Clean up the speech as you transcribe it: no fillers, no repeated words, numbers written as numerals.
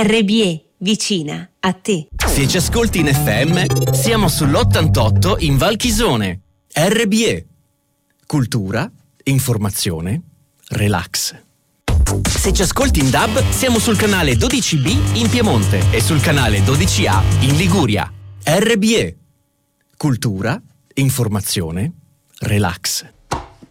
RBE, vicina a te. Se ci ascolti in FM, siamo sull'88 in Val Chisone. RBE. Cultura, informazione, relax. Se ci ascolti in DAB, siamo sul canale 12B in Piemonte e sul canale 12A in Liguria. RBE. Cultura, informazione, relax.